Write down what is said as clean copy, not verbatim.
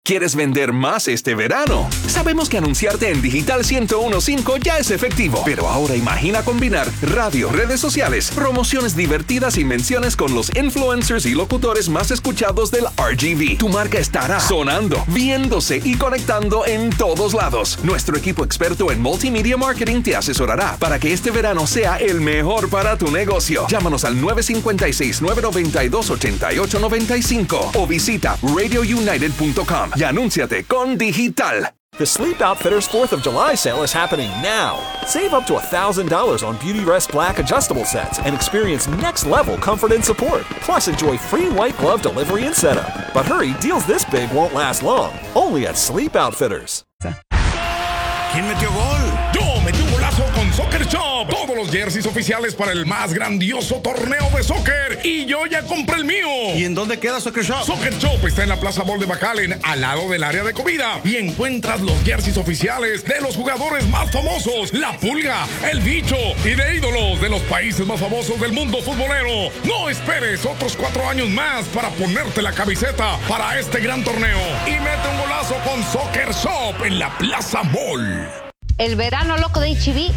¿Quieres vender más este verano? Sabemos que anunciarte en Digital 101.5 ya es efectivo, pero ahora imagina combinar radio, redes sociales, promociones divertidas y menciones con los influencers y locutores más escuchados del RGV. Tu marca estará sonando, viéndose y conectando en todos lados. Nuestro equipo experto en multimedia marketing te asesorará para que este verano sea el mejor para tu negocio. Llámanos al 956-992-8895 o visita radiounited.com. Y anúnciate con Digital. The Sleep Outfitters 4th of July sale is happening now. Save up to $1,000 on Beautyrest Black adjustable sets and experience next-level comfort and support. Plus, enjoy free white glove delivery and setup. But hurry, deals this big won't last long. Only at Sleep Outfitters. ¿Quién metió gol? Yo metí un golazo con Soccer Shop. Todos los jerseys oficiales para el más grandioso torneo de soccer. Y yo ya compré el mío. ¿Y en dónde queda Soccer Shop? Soccer Shop está en la Plaza Mall de McAllen, al lado del área de comida. Y encuentras los jerseys oficiales de los jugadores más famosos. La Pulga, El Bicho y de ídolos de los países más famosos del mundo futbolero. No esperes otros 4 años más para ponerte la camiseta para este gran torneo. Y mete un golazo con Soccer Shop en la Plaza Mall. El verano loco de HB